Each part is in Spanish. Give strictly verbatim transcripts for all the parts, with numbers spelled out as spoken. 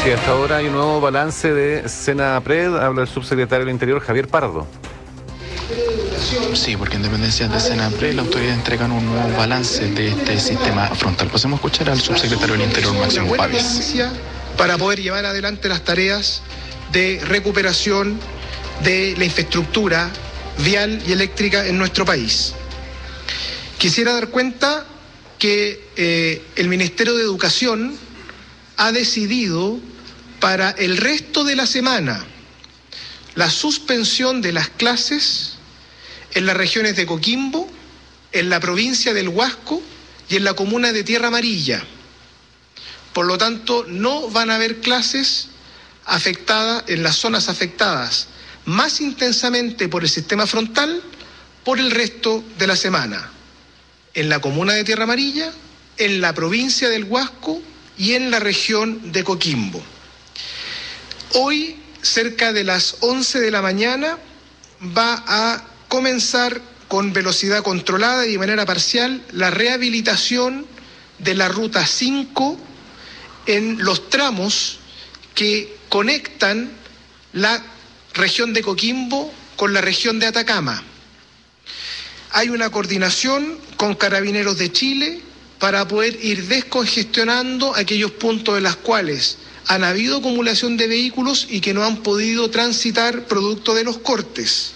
Sí, hasta ahora hay un nuevo balance de Senapred, habla el subsecretario del Interior, Javier Pardo. Sí, porque en dependencias de Senapred, la autoridad entregan un nuevo balance de este sistema frontal. Pasemos a escuchar al subsecretario del Interior, Máximo Pávez. Para poder llevar adelante las tareas de recuperación de la infraestructura vial y eléctrica en nuestro país. Quisiera dar cuenta que eh, el Ministerio de Educación ha decidido para el resto de la semana la suspensión de las clases en las regiones de Coquimbo, en la provincia del Huasco y en la comuna de Tierra Amarilla. Por lo tanto, no van a haber clases afectadas en las zonas afectadas más intensamente por el sistema frontal por el resto de la semana. En la comuna de Tierra Amarilla, en la provincia del Huasco y en la región de Coquimbo. Hoy, cerca de las once de la mañana, va a comenzar con velocidad controlada y de manera parcial la rehabilitación de la ruta cinco en los tramos que conectan la región de Coquimbo con la región de Atacama. Hay una coordinación con Carabineros de Chile para poder ir descongestionando aquellos puntos en los cuales han habido acumulación de vehículos y que no han podido transitar producto de los cortes.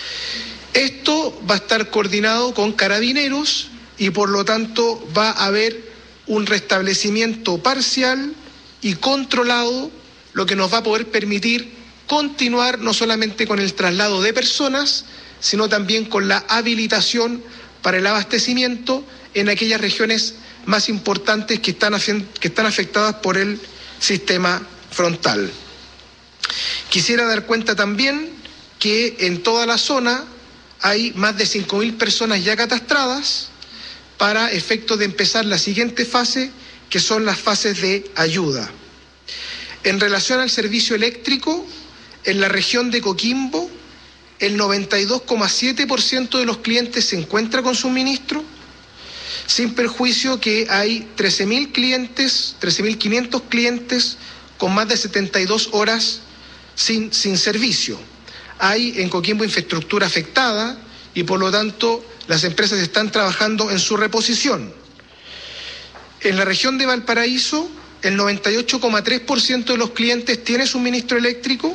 Esto va a estar coordinado con Carabineros y por lo tanto va a haber un restablecimiento parcial y controlado, lo que nos va a poder permitir continuar no solamente con el traslado de personas, sino también con la habilitación para el abastecimiento en aquellas regiones más importantes que están, que están afectadas por el sistema frontal. Quisiera dar cuenta también que en toda la zona hay más de cinco mil personas ya catastradas para efectos de empezar la siguiente fase, que son las fases de ayuda. En relación al servicio eléctrico, en la región de Coquimbo, el noventa y dos coma siete por ciento de los clientes se encuentra con suministro, sin perjuicio que hay trece mil clientes, trece mil quinientos clientes con más de setenta y dos horas sin, sin servicio. Hay en Coquimbo infraestructura afectada y por lo tanto las empresas están trabajando en su reposición. En la región de Valparaíso, el noventa y ocho coma tres por ciento de los clientes tiene suministro eléctrico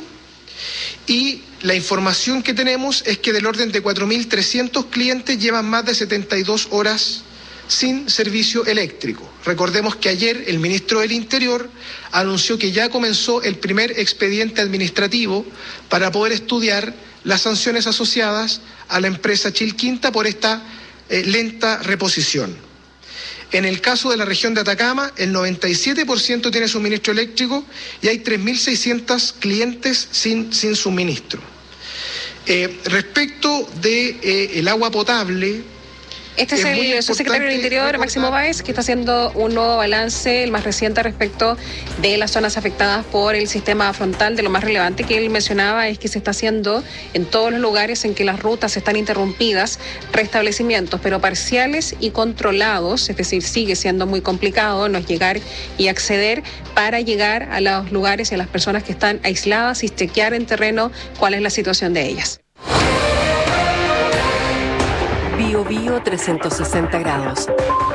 y la información que tenemos es que del orden de cuatro mil trescientos clientes llevan más de setenta y dos horas sin servicio eléctrico. Recordemos que ayer el ministro del Interior anunció que ya comenzó el primer expediente administrativo para poder estudiar las sanciones asociadas a la empresa Chilquinta por esta eh, lenta reposición. En el caso de la región de Atacama, el noventa y siete por ciento tiene suministro eléctrico y hay tres mil seiscientos clientes sin, sin suministro. Eh, respecto de eh, el agua potable, Este es, es el subsecretario del Interior, Máximo Pávez, que está haciendo un nuevo balance, el más reciente respecto de las zonas afectadas por el sistema frontal. De lo más relevante que él mencionaba es que se está haciendo en todos los lugares en que las rutas están interrumpidas, restablecimientos, pero parciales y controlados, es decir, sigue siendo muy complicado no llegar y acceder para llegar a los lugares y a las personas que están aisladas y chequear en terreno cuál es la situación de ellas. Bio Bio trescientos sesenta grados.